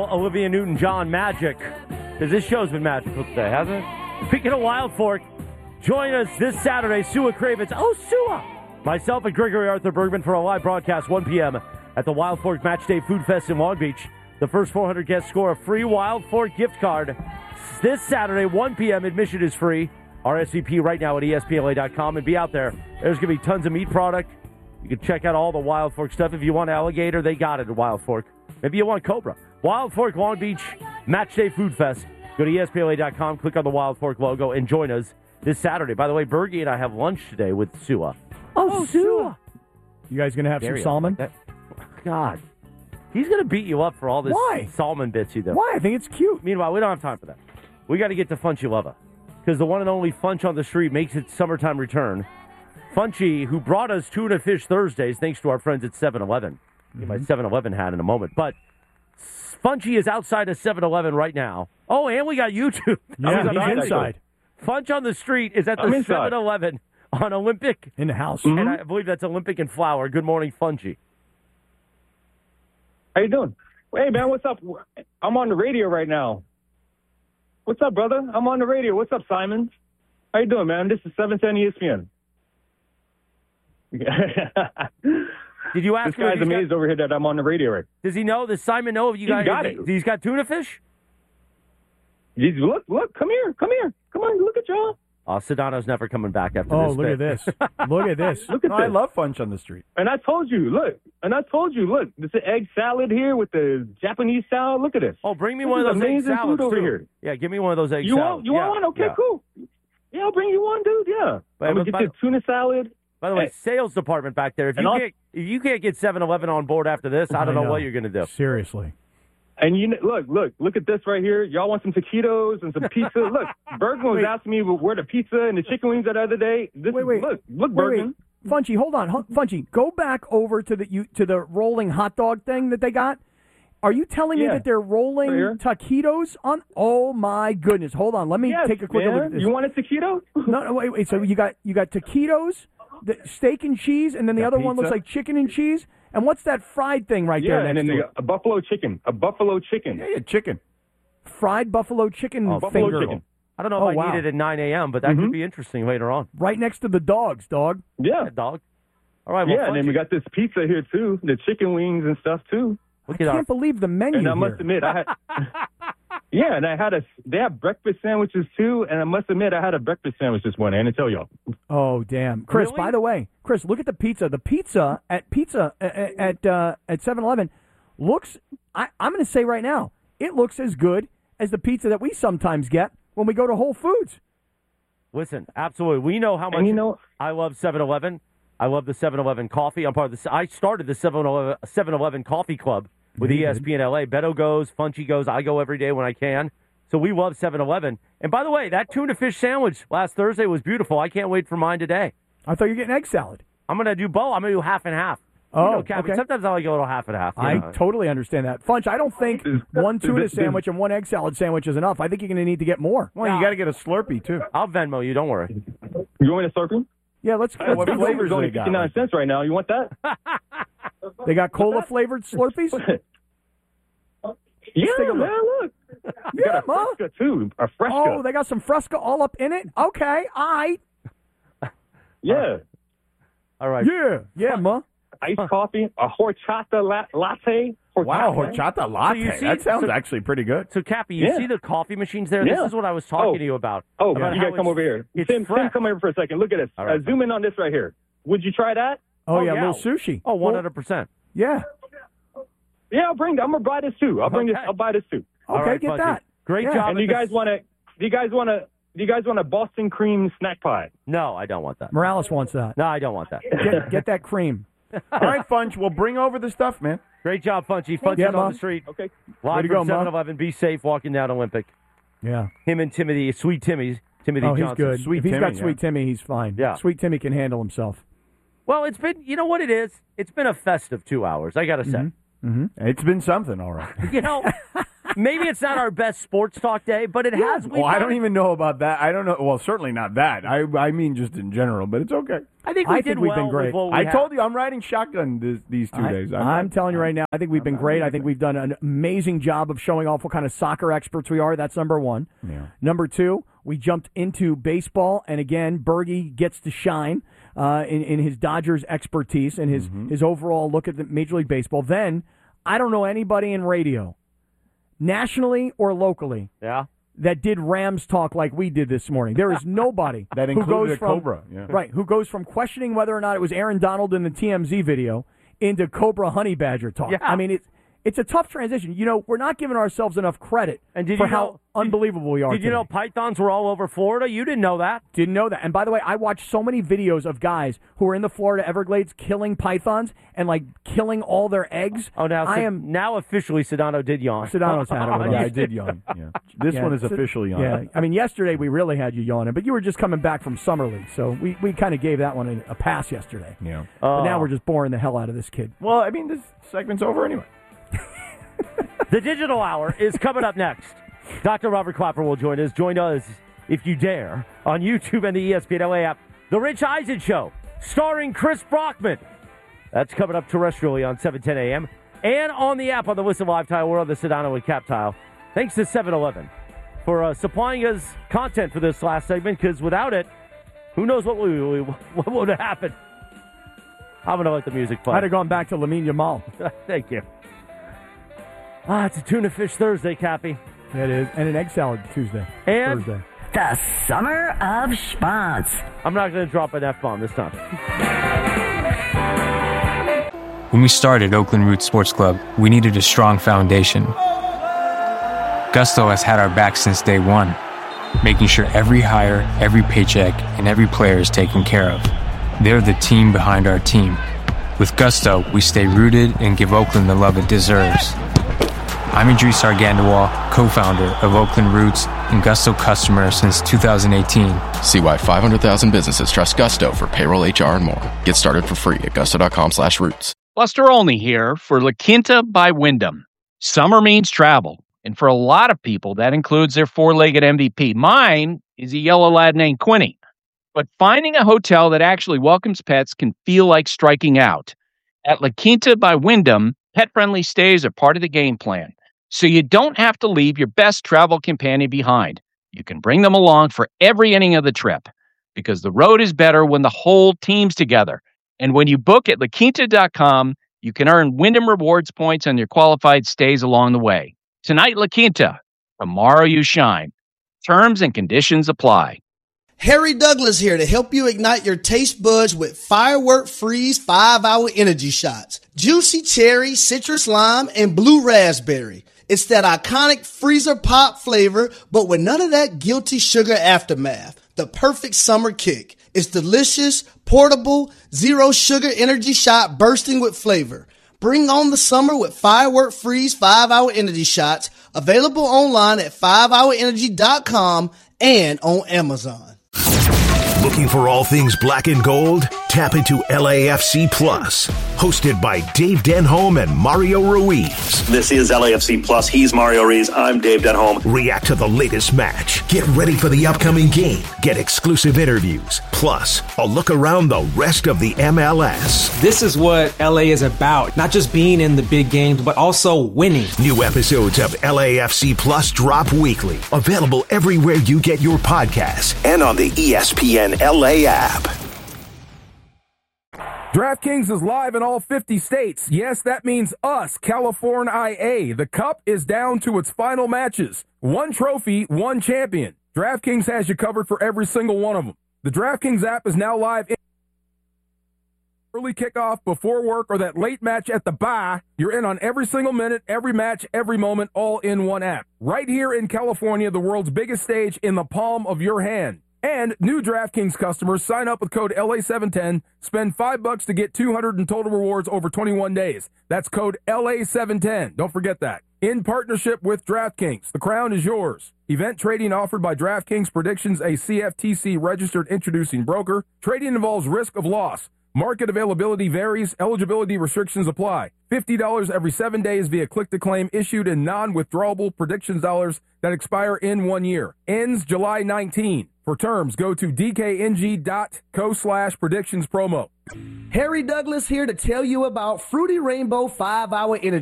Olivia Newton-John magic, because this show's been magical today, hasn't it? Speaking of Wild Fork, join us this Saturday, Sua Cravens. Oh, Sua! Myself and Gregory Arthur Bergman for a live broadcast, 1 p.m. at the Wild Fork Match Day Food Fest in Long Beach. The first 400 guests score a free Wild Fork gift card. This Saturday, 1 p.m., admission is free. RSVP right now at ESPNLA.com and be out there. There's going to be tons of meat product. You can check out all the Wild Fork stuff. If you want alligator, they got it at Wild Fork. Maybe you want cobra. Wild Fork Long Beach Match Day Food Fest. Go to ESPNLA.com, click on the Wild Fork logo, and join us this Saturday. By the way, Bergie and I have lunch today with Sua. Oh, Sua! You guys going to have some salmon? God. He's going to beat you up for all this salmon bits you do. Why? I think it's cute. Meanwhile, we don't have time for that. We got to get to Funchy Lova, because the one and only Funch on the Street makes its summertime return. Funchy, who brought us Tuna Fish Thursdays, thanks to our friends at 7-Eleven. Get my 7-Eleven hat in a moment. But Funchy is outside of 7-Eleven right now. Oh, and we got YouTube. Yeah, he's inside. Funch on the Street is at the 7-Eleven on Olympic. In the house. And I believe that's Olympic and Flower. Good morning, Funchy. How you doing? Hey, man, what's up? I'm on the radio right now. What's up, brother? I'm on the radio. What's up, Simon? How you doing, man? This is 710 ESPN. Did you ask this guy's amazed over here that I'm on the radio right? Does he know? Does Simon know if you guys? Got it. He's got tuna fish? Look, come here. Come on, look at y'all. Sedano's never coming back after this. Oh, look at this. Look at this. Look at this. I love Funch on the Street. And I told you, look, there's an egg salad here with the Japanese salad. Look at this. Oh, bring me one of those egg salads over too. here. Yeah, give me one of those egg you salads. You want one? Okay, cool. Yeah, I'll bring you one, dude. Yeah. I'm going to get the tuna salad. By the way, sales department back there, if you can't get 7-Eleven on board after this, I don't know what you're going to do. Seriously. And look at this right here. Y'all want some taquitos and some pizza? Look, Bergman was asking me where the pizza and the chicken wings are the other day. Look, Bergman. Funchy, hold on. Funchy, go back over to the rolling hot dog thing that they got. Are you telling me that they're rolling taquitos on? Oh, my goodness. Hold on. Let me take a quick look at this. You want a taquito? No, wait. So you got taquitos, the steak and cheese, and then the other one looks like chicken and cheese. And what's that fried thing right there? And then a buffalo chicken. Yeah, chicken. Fried buffalo chicken buffalo chicken. I don't know if I need it at 9 a.m., but that could be interesting later on. Right next to the dogs, dog. Yeah, dog. All right. Well, and then we got this pizza here too, the chicken wings and stuff too. I can't believe the menu. And I must admit, I had. Yeah, and they have breakfast sandwiches too, and I must admit I had a breakfast sandwich this morning, and I tell y'all. Oh, damn. Chris, really? By the way, Chris, look at the pizza. The pizza at 7-Eleven looks, I'm going to say right now, it looks as good as the pizza that we sometimes get when we go to Whole Foods. Listen, absolutely. We know how much I love 7-Eleven. I love the 7-Eleven coffee. I'm part of I started the 7-Eleven coffee club with ESPN LA. Beto goes, Funchy goes. I go every day when I can. So we love 7-Eleven. And by the way, that tuna fish sandwich last Thursday was beautiful. I can't wait for mine today. I thought you were getting egg salad. I'm going to do both. I'm going to do half and half. Oh, okay. Sometimes I like a little half and half. I totally understand that. Funch, I don't think one tuna sandwich and one egg salad sandwich is enough. I think you're going to need to get more. Well, you got to get a Slurpee, too. I'll Venmo you. Don't worry. You want me to Slurpee? Yeah, let's go. What flavors they got? 59 cents right now. You want that? They got cola-flavored Slurpees? Yeah, man, look. You got a Fresca, too. A Fresca. Oh, they got some Fresca all up in it? Okay, all right. Yeah. All right. Yeah, ma. Iced coffee, a horchata latte. Wow, horchata latte. So that sounds actually pretty good. So, Cappy, you see the coffee machines there? Yeah. This is what I was talking to you about. Oh, you guys come over here. Tim, come over for a second. Look at this. Right. Zoom in on this right here. Would you try that? Oh, yeah, a little sushi. Oh, 100%. Yeah. Yeah, I'm going to buy this too. I'll buy this too. Okay, right, get that. Great job. And do you guys want a Boston cream snack pie? No, I don't want that. Morales wants that. No, I don't want that. Get that cream. All right, Funch, we'll bring over the stuff, man. Great job, Funchy. Funchy's on the street. Okay. Live to go, from 7-Eleven. Be safe walking down Olympic. Yeah. Him and Timothy Timothy Johnson. He's good. Sweet if he's Timmy, got Sweet Timmy, he's fine. Yeah. Sweet Timmy can handle himself. Well, it's been, you know what it is? It's been a festive 2 hours, I got to say. Mm-hmm. It's been something, all right. You know, maybe it's not our best sports talk day, but it has. Well, I don't even know about that. I don't know. Well, certainly not that. I mean just in general, but it's okay. I think we've been great. I told you I'm riding shotgun these 2 days. I'm telling you right now, I think we've been great. I think we've done an amazing job of showing off what kind of soccer experts we are. That's number one. Yeah. Number two, we jumped into baseball, and again, Bergie gets to shine in his Dodgers expertise and his overall look at the Major League Baseball. Then, I don't know anybody in radio, nationally or locally, that did Rams talk like we did this morning. There is nobody that included Cobra. Yeah. Right, who goes from questioning whether or not it was Aaron Donald in the TMZ video into Cobra Honey Badger talk. Yeah. I mean, it's a tough transition. You know, we're not giving ourselves enough credit for how unbelievable we are. Did you know pythons were all over Florida? You didn't know that. Didn't know that. And by the way, I watched so many videos of guys who are in the Florida Everglades killing pythons and like killing all their eggs. Oh, now officially Sedano did yawn. Sedano's had it. Yeah, I did yawn. Yeah. This one is officially yawn. Yeah, I mean, yesterday we really had you yawning, but you were just coming back from Summer League, so we kind of gave that one a pass yesterday. Yeah. But now we're just boring the hell out of this kid. Well, I mean, this segment's over anyway. The Digital Hour is coming up next. Dr. Robert Clapper will join us. Join us, if you dare, on YouTube and the ESPN LA app. The Rich Eisen Show, starring Chris Brockman. That's coming up terrestrially on 7:10 a.m. and on the app on the Listen Live tile. We're on the Sedano and Cap tile. Thanks to 7-Eleven for supplying us content for this last segment, because without it, who knows what would have happened. I'm going to let the music play. I'd have gone back to Lamine Yamal. Thank you. It's a tuna fish Thursday, Cappy. It is. And an egg salad Tuesday. And Thursday. The Summer of Schmonz. I'm not going to drop an F-bomb this time. When we started Oakland Roots Sports Club, we needed a strong foundation. Gusto has had our back since day one, making sure every hire, every paycheck, and every player is taken care of. They're the team behind our team. With Gusto, we stay rooted and give Oakland the love it deserves. I'm Idris Argandawal, co-founder of Oakland Roots and Gusto customer since 2018. See why 500,000 businesses trust Gusto for payroll, HR, and more. Get started for free at gusto.com/roots. Buster Olney here for La Quinta by Wyndham. Summer means travel, and for a lot of people, that includes their four-legged MVP. Mine is a yellow lad named Quinny. But finding a hotel that actually welcomes pets can feel like striking out. At La Quinta by Wyndham, pet-friendly stays are part of the game plan, so you don't have to leave your best travel companion behind. You can bring them along for every inning of the trip, because the road is better when the whole team's together. And when you book at LaQuinta.com, you can earn Wyndham Rewards points on your qualified stays along the way. Tonight, La Quinta. Tomorrow, you shine. Terms and conditions apply. Harry Douglas here to help you ignite your taste buds with Firework Freeze 5-hour energy shots. Juicy cherry, citrus lime, and blue raspberry. It's that iconic freezer pop flavor, but with none of that guilty sugar aftermath. The perfect summer kick. It's delicious, portable, zero sugar energy shot bursting with flavor. Bring on the summer with Firework Freeze 5-hour energy shots. Available online at 5hourenergy.com and on Amazon. Looking for all things black and gold? Tap into LAFC Plus. Hosted by Dave Denholm and Mario Ruiz. This is LAFC Plus. He's Mario Ruiz. I'm Dave Denholm. React to the latest match. Get ready for the upcoming game. Get exclusive interviews. Plus, a look around the rest of the MLS. This is what LA is about. Not just being in the big games, but also winning. New episodes of LAFC Plus drop weekly. Available everywhere you get your podcasts and on the ESPN LA app. DraftKings is live in all 50 states. Yes, that means us, California. The Cup is down to its final matches. One trophy, one champion. DraftKings has you covered for every single one of them. The DraftKings app is now live in early kickoff, before work, or that late match at the bye. You're in on every single minute, every match, every moment, all in one app. Right here in California, the world's biggest stage in the palm of your hand. And new DraftKings customers sign up with code LA710, spend $5 to get $200 in total rewards over 21 days. That's code LA710. Don't forget that. In partnership with DraftKings, the crown is yours. Event trading offered by DraftKings Predictions, a CFTC registered introducing broker. Trading involves risk of loss. Market availability varies. Eligibility restrictions apply. $50 every 7 days via click-to-claim issued in non-withdrawable predictions dollars that expire in 1 year. Ends July 19. For terms, go to dkng.co/predictions promo. Harry Douglas here to tell you about Fruity Rainbow 5-Hour Energy.